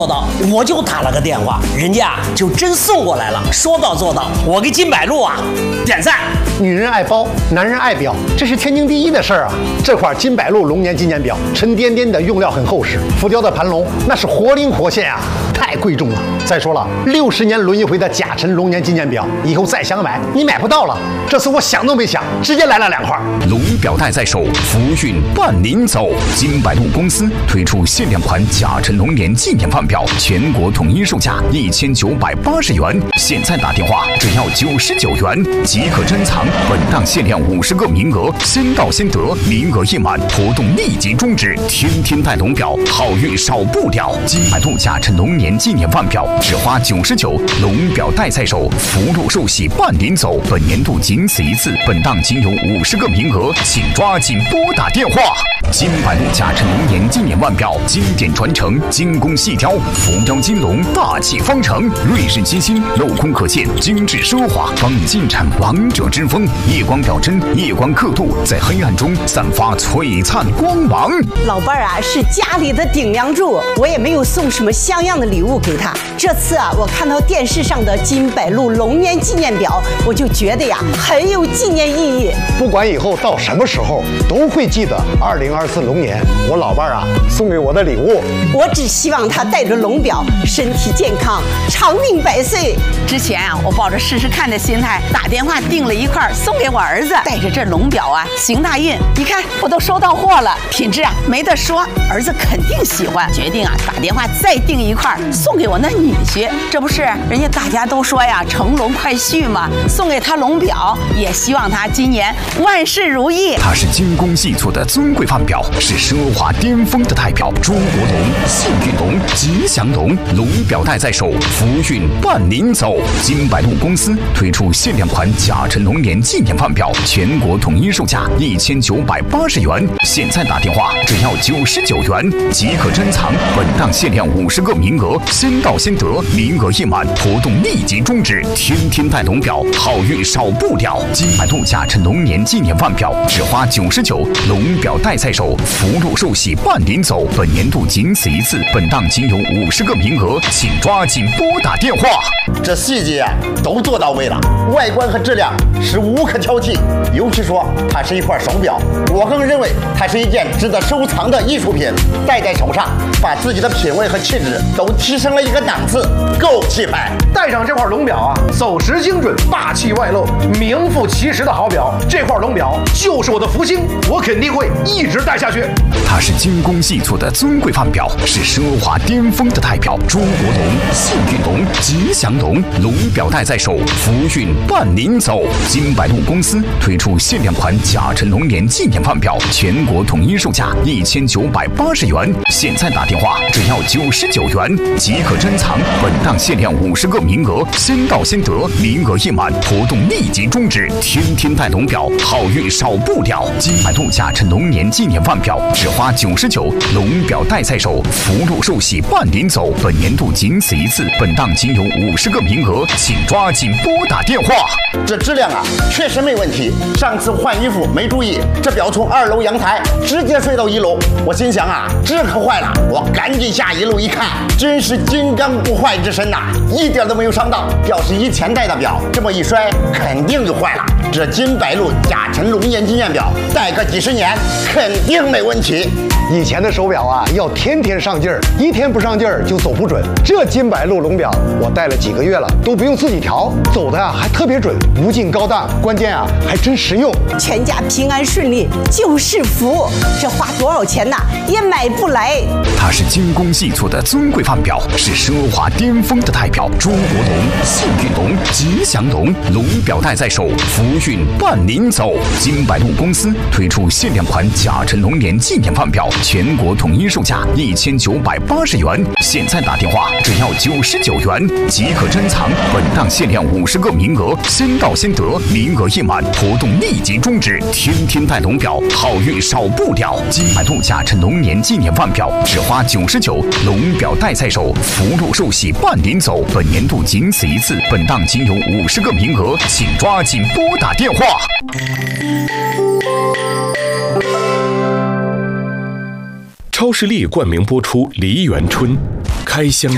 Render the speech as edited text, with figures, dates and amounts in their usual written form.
做到，我就打了个电话，人家就真送过来了，说到做到。我给金百路啊点赞。 女人爱包，男人爱表，这是天经地义的事儿啊。这块金百路龙年纪念表，沉甸甸的，用料很厚实，浮雕的盘龙那是活灵活现啊，太贵重了。再说了，60年轮一回的甲辰龙年纪念表，以后再想买你买不到了。这次我想都没想，直接来了2块。 龙表带在手，福运伴您走。金百路公司推出限量款甲辰龙年纪念腕表，全国统一售价1980元，现在打电话只要99元即可珍藏。本档限量50个名额，先到先得，名额一满，活动立即终止。天天戴龙表，好运少不了。金百路甲辰龙年纪念腕表只花99，龙表带在手，福禄寿喜伴您走。本年度仅此一次，本档仅有50个名额，请抓紧拨打电话。金百路甲辰龙年纪念腕表，经典传承，精工细雕，浮雕金龙，大气方程，锐刃细心，镂空可见，精致奢华，帮你尽展王者之风。夜光表针，夜光刻度，在黑暗中散发璀璨光芒。 老伴儿啊，是家里的顶梁柱，我也没有送什么像样的礼物给他。这次啊，我看到电视上的金百路龙年纪念表，我就觉得呀，很有纪念意义。 不管以后到什么时候，都会记得2024龙年我老伴儿啊送给我的礼物。 我只希望他戴着龙表，身体健康，长命百岁。 之前啊，我抱着试试看的心态，打电话订了一块送给我儿子，带着这龙表啊，行大运。你看，我都收到货了，品质啊没得说，儿子肯定喜欢。决定啊，打电话再订一块送给我那女婿。这不是人家大家都说呀，乘龙快婿嘛，送给他龙表，也希望他今年万事如意。 它是精工细作的尊贵腕表，是奢华巅峰的代表。中国龙、幸运龙、吉祥龙，龙表带在手，福运伴您走。金百路公司推出限量款甲辰龙年纪念腕表，全国统一售价1980元，现在打电话只要99元即可珍藏。本档限量50个名额，先到先得，名额一满，活动立即终止。天天戴龙表，好运少不了。金百路甲辰龙年纪念腕表只花99，龙表带在手，福禄寿喜伴您走。本年度仅此一次，本档仅有50个名额，请抓紧拨打电话。 这细节啊都做到位了，外观和质量是无可挑剔。尤其说它是一块手表，我更认为它是一件值得收藏的艺术品。戴在手上，把自己的品味和气质都提升了一个档次，够气派。 戴上这块龙表啊，走时精准，霸气外露，名副其实的好表。这块龙表就是我的福星，我肯定会一直戴下去。 它是精工细作的尊贵腕表，是奢华巅峰的代表。中国龙、幸运龙、吉祥龙，龙表带在手，福运伴您走。金百路公司推出限量款甲辰龙年纪念腕表，全国统一售价1980元，现在打电话只要99元即可珍藏。本档限量50个名额，先到先得，名额一满，活动立即终止。天天戴龙表，好运少不了。金百路甲辰龙年纪念腕表只花99，龙表带在手，福禄寿喜伴您走。本年度仅此一次，本档仅有50个名额，请抓紧拨打电话。 这质量啊确实没问题，上次换衣服没注意，这表从2楼阳台直接摔到1楼，我心想啊，这可坏了，我赶紧下1楼一看，真是金刚不坏之身呐，一点都没有伤到。要是以前戴的表，这么一摔肯定就坏了。这金百路甲辰龙年纪念表戴个几十年肯定没问题。 以前的手表啊，要天天上劲儿，一天不上劲儿就走不准。这金百路龙表我戴了几个月了，都不用自己调，走的啊还特别准，无尽高档，关键啊还真实用。 全家平安顺利就是福，这花多少钱呐也买不来。 它是精工细作的尊贵腕表，是奢华巅峰的代表。中国龙、幸运龙、吉祥龙，龙表带在手，福运伴您走。金百路公司推出限量款甲辰龙年纪念腕表，全国统一售价1980元，现在打电话只要99元即可珍藏。本档限量50个名额，先到先得，名额一满，活动立即终止。天天戴龙表，好运少不了。金百路甲辰龙年纪念腕表只花99，龙表带在手，福禄寿喜伴您走。本年度仅此一次，本档仅有50个名额，请抓紧拨打电话。 超视力冠名播出《梨园春》，开箱